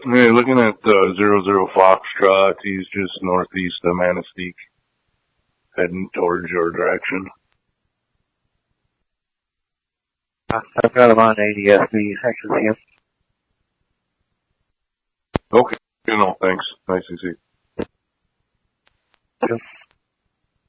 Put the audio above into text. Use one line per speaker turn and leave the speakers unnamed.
Hey, looking at 00 Foxtrot, he's just northeast of Manistee, heading towards your direction.
I've got him on ADSB. I can see him.
Okay, no, thanks. Nice to see you.
Yep.